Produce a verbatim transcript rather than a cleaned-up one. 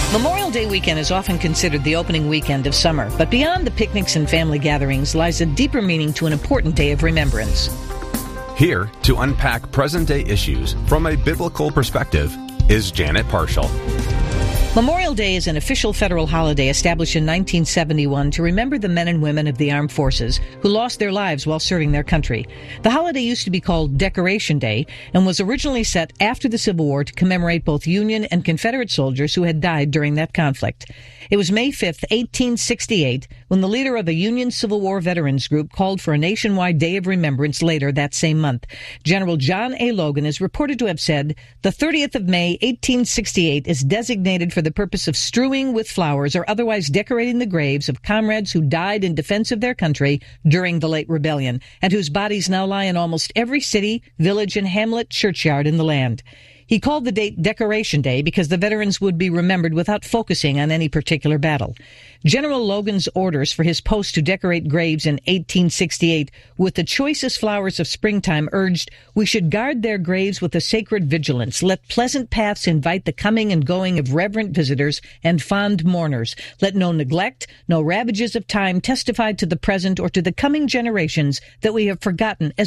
Memorial Day weekend is often considered the opening weekend of summer, but beyond the picnics and family gatherings lies a deeper meaning to an important day of remembrance. Here to unpack present-day issues from a biblical perspective is Janet Parshall. Memorial Day is an official federal holiday established in nineteen seventy-one to remember the men and women of the armed forces who lost their lives while serving their country. The holiday used to be called Decoration Day and was originally set after the Civil War to commemorate both Union and Confederate soldiers who had died during that conflict. It was May fifth, eighteen sixty-eight, when the leader of a Union Civil War veterans group called for a nationwide day of remembrance later that same month. General John A. Logan is reported to have said, "The thirtieth of May, eighteen sixty-eight is designated for the purpose of strewing with flowers or otherwise decorating the graves of comrades who died in defense of their country during the late rebellion, and whose bodies now lie in almost every city, village, and hamlet churchyard in the land." He called the date Decoration Day because the veterans would be remembered without focusing on any particular battle. General Logan's orders for his post to decorate graves in eighteen sixty-eight with the choicest flowers of springtime urged, "We should guard their graves with a sacred vigilance. Let pleasant paths invite the coming and going of reverent visitors and fond mourners. Let no neglect, no ravages of time testify to the present or to the coming generations that we have forgotten as